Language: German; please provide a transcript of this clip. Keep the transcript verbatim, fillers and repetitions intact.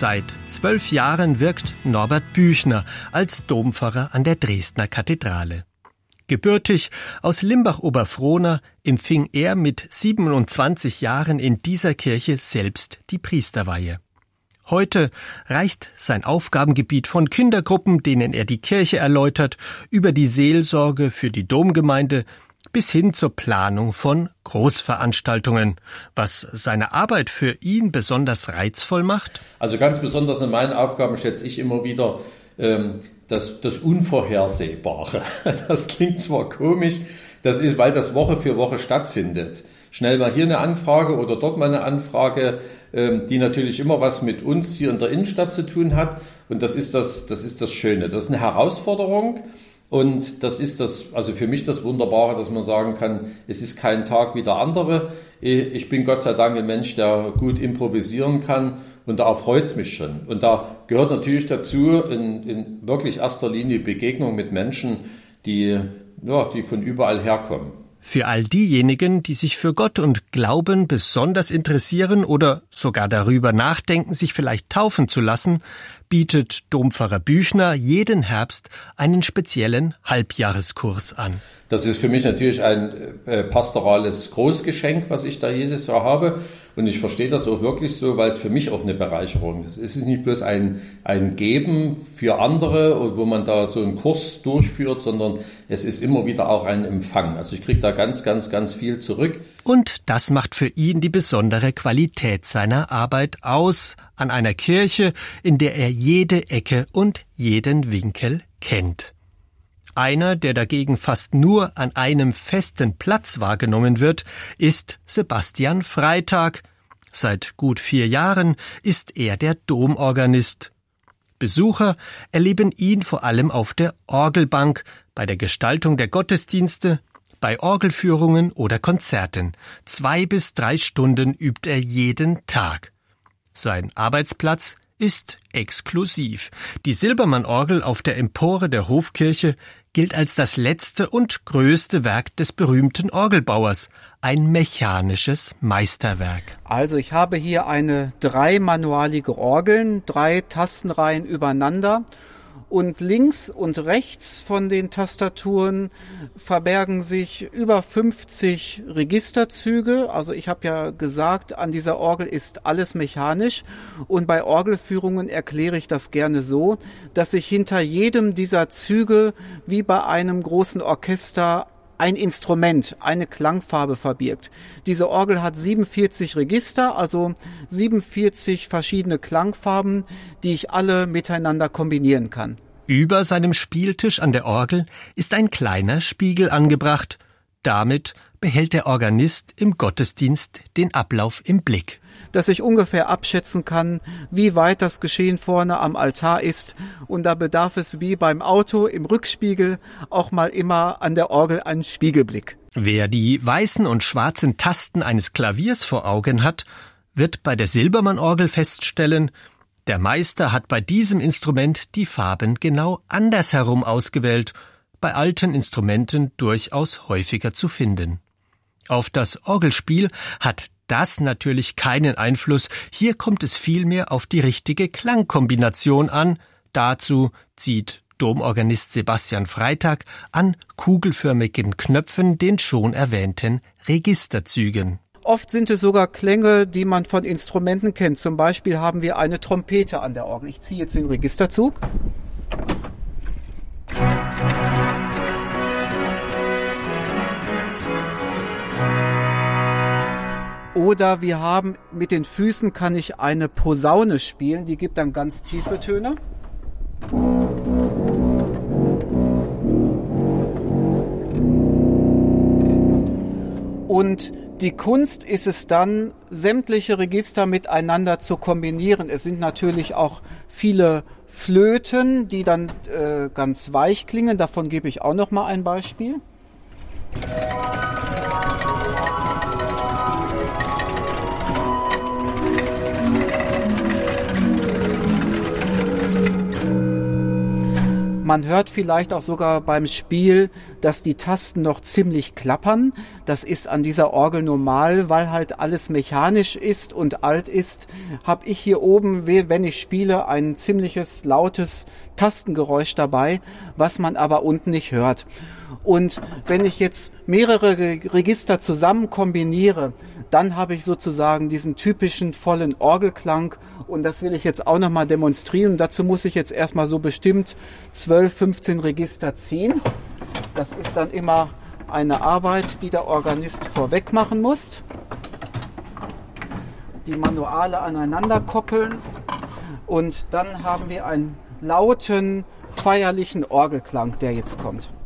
Seit zwölf Jahren wirkt Norbert Büchner als Dompfarrer an der Dresdner Kathedrale. Gebürtig aus Limbach-Oberfrohna empfing er mit siebenundzwanzig Jahren in dieser Kirche selbst die Priesterweihe. Heute reicht sein Aufgabengebiet von Kindergruppen, denen er die Kirche erläutert, über die Seelsorge für die Domgemeinde bis hin zur Planung von Großveranstaltungen, was seine Arbeit für ihn besonders reizvoll macht. Also ganz besonders in meinen Aufgaben schätze ich immer wieder ähm, das, das Unvorhersehbare. Das klingt zwar komisch, das ist, weil das Woche für Woche stattfindet. Schnell mal hier eine Anfrage oder dort mal eine Anfrage, ähm, die natürlich immer was mit uns hier in der Innenstadt zu tun hat. Und das ist das, das ist das Schöne. Das ist eine Herausforderung. Und das ist das, also für mich das Wunderbare, dass man sagen kann, es ist kein Tag wie der andere. Ich bin Gott sei Dank ein Mensch, der gut improvisieren kann und da freut es mich schon. Und da gehört natürlich dazu in, in wirklich erster Linie Begegnung mit Menschen, die, ja, die von überall herkommen. Für all diejenigen, die sich für Gott und Glauben besonders interessieren oder sogar darüber nachdenken, sich vielleicht taufen zu lassen, bietet Dompfarrer Büchner jeden Herbst einen speziellen Halbjahreskurs an. Das ist für mich natürlich ein äh, pastorales Großgeschenk, was ich da jedes Jahr habe. Und ich verstehe das auch wirklich so, weil es für mich auch eine Bereicherung ist. Es ist nicht bloß ein, ein Geben für andere, wo man da so einen Kurs durchführt, sondern es ist immer wieder auch ein Empfang. Also ich kriege da ganz, ganz, ganz viel zurück. Und das macht für ihn die besondere Qualität seiner Arbeit aus, an einer Kirche, in der er jede Ecke und jeden Winkel kennt. Einer, der dagegen fast nur an einem festen Platz wahrgenommen wird, ist Sebastian Freitag. Seit gut vier Jahren ist er der Domorganist. Besucher erleben ihn vor allem auf der Orgelbank, bei der Gestaltung der Gottesdienste, bei Orgelführungen oder Konzerten. Zwei bis drei Stunden übt er jeden Tag. Sein Arbeitsplatz ist exklusiv. Die Silbermann-Orgel auf der Empore der Hofkirche gilt als das letzte und größte Werk des berühmten Orgelbauers, ein mechanisches Meisterwerk. Also ich habe hier eine dreimanualige Orgel, drei Tastenreihen übereinander. Und links und rechts von den Tastaturen verbergen sich über fünfzig Registerzüge. Also ich habe ja gesagt, an dieser Orgel ist alles mechanisch. Und bei Orgelführungen erkläre ich das gerne so, dass sich hinter jedem dieser Züge wie bei einem großen Orchester ein Instrument, eine Klangfarbe verbirgt. Diese Orgel hat siebenundvierzig Register, also siebenundvierzig verschiedene Klangfarben, die ich alle miteinander kombinieren kann. Über seinem Spieltisch an der Orgel ist ein kleiner Spiegel angebracht. Damit behält der Organist im Gottesdienst den Ablauf im Blick. Dass ich ungefähr abschätzen kann, wie weit das Geschehen vorne am Altar ist. Und da bedarf es wie beim Auto im Rückspiegel auch mal immer an der Orgel einen Spiegelblick. Wer die weißen und schwarzen Tasten eines Klaviers vor Augen hat, wird bei der Silbermann-Orgel feststellen, der Meister hat bei diesem Instrument die Farben genau andersherum ausgewählt, bei alten Instrumenten durchaus häufiger zu finden. Auf das Orgelspiel hat das natürlich keinen Einfluss, hier kommt es vielmehr auf die richtige Klangkombination an. Dazu zieht Domorganist Sebastian Freitag an kugelförmigen Knöpfen den schon erwähnten Registerzügen. Oft sind es sogar Klänge, die man von Instrumenten kennt. Zum Beispiel haben wir eine Trompete an der Orgel. Ich ziehe jetzt den Registerzug. Oder wir haben mit den Füßen kann ich eine Posaune spielen, die gibt dann ganz tiefe Töne. Und die Kunst ist es dann, sämtliche Register miteinander zu kombinieren. Es sind natürlich auch viele Flöten, die dann äh, ganz weich klingen. Davon gebe ich auch noch mal ein Beispiel. Man hört vielleicht auch sogar beim Spiel, dass die Tasten noch ziemlich klappern. Das ist an dieser Orgel normal, weil halt alles mechanisch ist und alt ist. Habe ich hier oben, wenn ich spiele, ein ziemliches lautes Tastengeräusch dabei, was man aber unten nicht hört. Und wenn ich jetzt mehrere Register zusammen kombiniere, dann habe ich sozusagen diesen typischen vollen Orgelklang, und das will ich jetzt auch nochmal demonstrieren. Dazu muss ich jetzt erstmal so bestimmt zwölf, fünfzehn Register ziehen. Das ist dann immer eine Arbeit, die der Organist vorweg machen muss. Die Manuale aneinander koppeln, und dann haben wir einen lauten, feierlichen Orgelklang, der jetzt kommt.